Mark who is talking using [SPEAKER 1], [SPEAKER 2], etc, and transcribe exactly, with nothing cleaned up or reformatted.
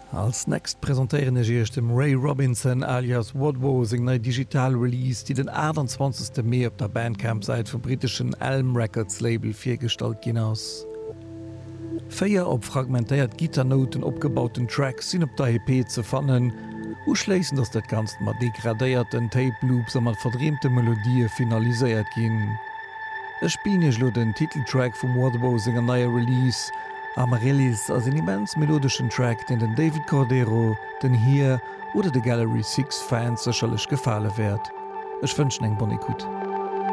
[SPEAKER 1] Als nächst präsentieren ich dem Ray Robinson alias Wadwo seg nei Digital Release, die den achtundzwanzigsten Mai op der Bandcamp-Seite vom britischen Elm Records Label firstalt gin ass. Féier op fragmentéiert Gitarnoten opgebauten Tracks sinn op der E P ze fannen, u schleessen dats dat ganz mat degradéierten Tape-Loops a mat verdreemte Melodie finaliséiert ginn. Ech spinech lo den Titeltrack vum Wadwo senger neier Release, Amarellis as en immens melodischen Track, den den David Cordero, den hier oder de Gallery six Fans secherlech gefale werd. Ech wënschen eng Bonikut.